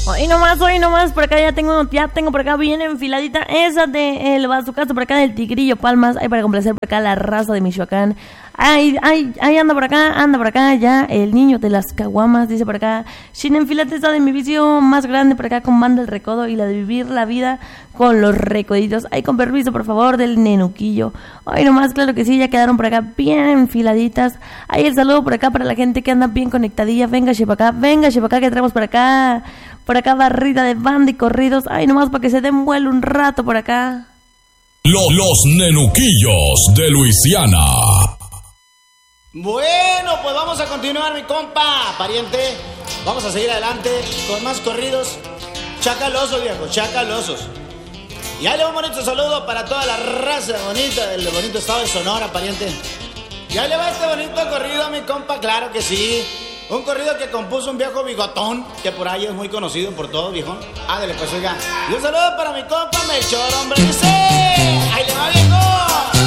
Hoy nomás, por acá ya tengo por acá bien enfiladita esa de el bazucazo por acá del Tigrillo Palmas, ahí para complacer por acá la raza de Michoacán. Ahí anda por acá ya el niño de las caguamas, dice por acá, sin enfilate esta de mi vicio más grande por acá con Banda el Recodo y la de vivir la vida con los recoditos. Ahí con permiso por favor del nenuquillo. Hoy nomás, claro que sí, ya quedaron por acá bien enfiladitas. Ahí el saludo por acá para la gente que anda bien conectadilla. Venga para acá que traemos por acá barrita de banda y corridos. Ay, nomás para que se den vuelo un rato por acá. Los nenuquillos de Luisiana. Bueno, pues vamos a continuar, mi compa, pariente. Vamos a seguir adelante con más corridos chacalosos, viejo, chacalosos. Y ahí le va un bonito saludo para toda la raza bonita del bonito estado de Sonora, pariente. Y ahí le va este bonito corrido, mi compa, claro que sí. Un corrido que compuso un viejo bigotón, que por ahí es muy conocido por todos, viejón. Ándale, pues, oiga. Y un saludo para mi compa Melchor, hombre, dice...